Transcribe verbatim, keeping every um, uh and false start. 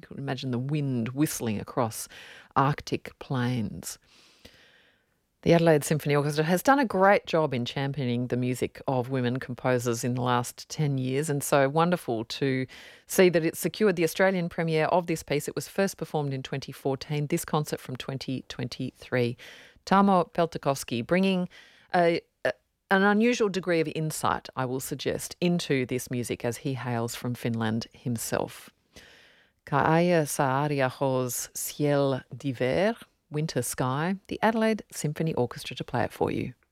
You can imagine the wind whistling across Arctic plains. The Adelaide Symphony Orchestra has done a great job in championing the music of women composers in the last ten years, and so wonderful to see that it secured the Australian premiere of this piece. It was first performed in twenty fourteen, this concert from twenty twenty-three. Tarmo Peltokoski bringing a, a, an unusual degree of insight, I will suggest, into this music as he hails from Finland himself. Kaaja Saariaho's Ciel d'hiver, Winter Sky, the Adelaide Symphony Orchestra to play it for you.